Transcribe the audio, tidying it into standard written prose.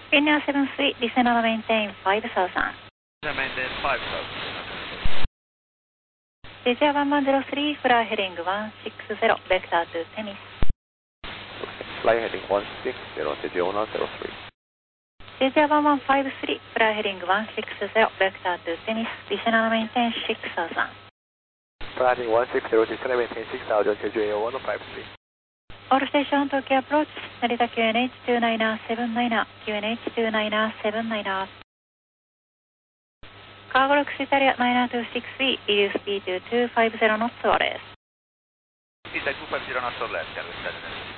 India 73, descend on maintain 5000. Maintain 5000. Asia 1103, fly heading 160, vector to Tennis. Fly heading 160, Asia 1103. Asia 1153, fly heading 160, vector to Tennis, descend on maintain 6000. Fly heading 160, descend and maintain 6000, Asia 1153. All station Tokyo approach, Narita QNH 2979, QNH 2979. Cargo Lux Italia 9263, reduce speed to 250 knots or less. Italia 250 knots or less, can we set it?